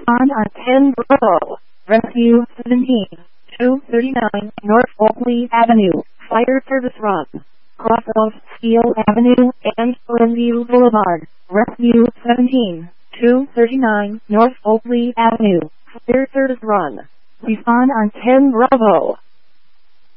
Respond on 10 Bravo. Rescue 17, 239 North Oakley Avenue. Fire service run. Cross of Steel Avenue and Glenview Boulevard. Rescue 17, 239 North Oakley Avenue. Fire service run. Respond on 10 Bravo.